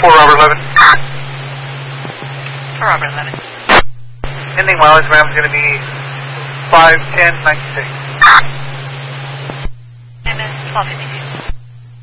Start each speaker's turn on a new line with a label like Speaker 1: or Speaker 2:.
Speaker 1: for Robert 11.
Speaker 2: For Robert 11.
Speaker 1: Ending mileage, ma'am, is going to be 510.96.
Speaker 2: MS 1252.